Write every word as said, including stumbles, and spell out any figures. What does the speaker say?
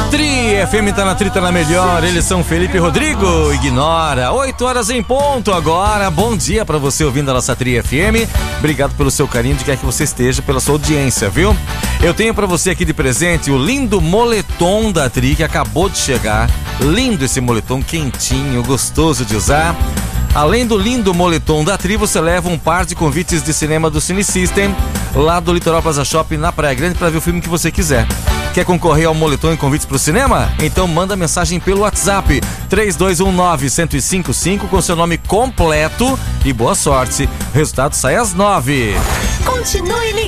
Tri F M tá na Tri, tá na melhor. Eles são Felipe e Rodrigo. Ignora. oito horas em ponto agora. Bom dia pra você ouvindo a nossa Tri F M. Obrigado pelo seu carinho, de quer que você esteja, pela sua audiência, viu? Eu tenho pra você aqui de presente o lindo moletom da Tri, que acabou de chegar. Lindo esse moletom, quentinho, gostoso de usar. Além do lindo moletom da Tri, você leva um par de convites de cinema do Cine System, lá do Litoral Plaza Shopping, na Praia Grande, para ver o filme que você quiser. Quer concorrer ao moletom e convites para o cinema? Então manda mensagem pelo WhatsApp três dois um nove, um zero cinco cinco com seu nome completo e boa sorte. O resultado sai às nove. Continue ligado.